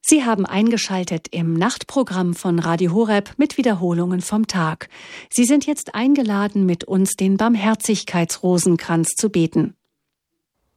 Sie haben eingeschaltet im Nachtprogramm von Radio Horeb mit Wiederholungen vom Tag. Sie sind jetzt eingeladen, mit uns den Barmherzigkeitsrosenkranz zu beten.